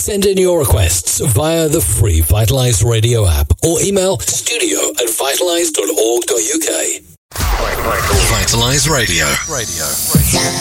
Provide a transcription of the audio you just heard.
Send in your requests via the free Vitalise Radio app or email studio@vitalise.org.uk. Vitalise Radio.